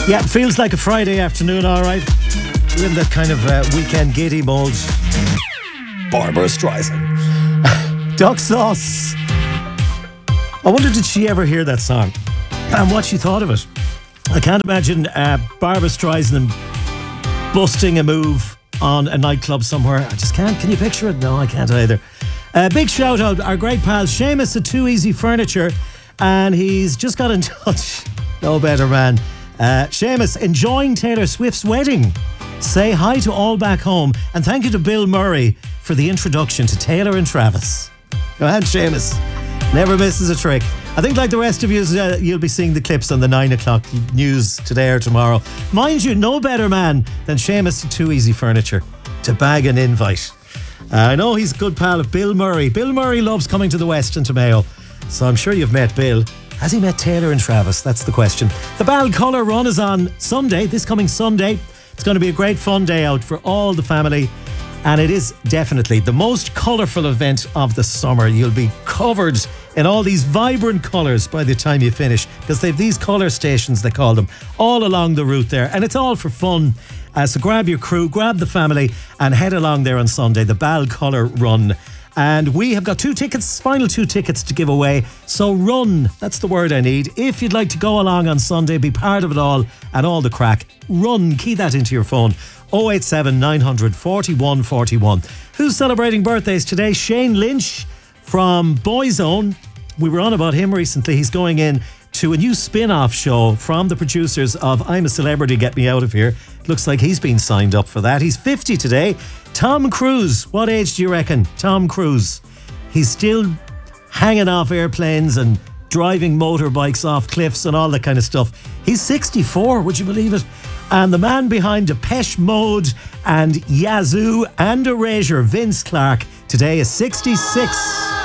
Yeah, it feels like a Friday afternoon, all right. We're in that kind of weekend giddy mode. Barbara Streisand. Duck Sauce. I wonder, did she ever hear that song? And what she thought of it. I can't imagine Barbara Streisand busting a move on a nightclub somewhere. I just can't. Can you picture it? No, I can't either. Big shout out, our great pal Seamus at Too Easy Furniture. And he's just got in touch. No better man. Seamus, enjoying Taylor Swift's wedding. Say hi to all back home and thank you to Bill Murray for the introduction to Taylor and Travis. Go ahead, Seamus. Never misses a trick. I think like the rest of you, you'll be seeing the clips on the 9 o'clock news today or tomorrow. Mind you, no better man than Seamus at Too Easy Furniture to bag an invite. I know he's a good pal of Bill Murray. Bill Murray loves coming to the West and to Mayo, so I'm sure you've met Bill. Has he met Taylor and Travis? That's the question. The Bal Colour Run is on Sunday, this coming Sunday. It's going to be a great fun day out for all the family. And it is definitely the most colourful event of the summer. You'll be covered in all these vibrant colours by the time you finish, because they've these colour stations, they call them, all along the route there. And it's all for fun. So grab your crew, grab the family and head along there on Sunday, the Bal Colour Run. And we have got 2 tickets, final 2 tickets to give away. So run, that's the word I need. If you'd like to go along on Sunday, be part of it all and all the crack, run, key that into your phone. 087 900 41 41. Who's celebrating birthdays today? Shane Lynch from Boyzone. We were on about him recently. He's going in to a new spin-off show from the producers of I'm a Celebrity, Get Me Out of Here. Looks like he's been signed up for that. He's 50 today. Tom Cruise. What age do you reckon? Tom Cruise. He's still hanging off airplanes and driving motorbikes off cliffs and all that kind of stuff. He's 64, would you believe it? And the man behind Depeche Mode and Yazoo and Erasure, Vince Clarke, today is 66.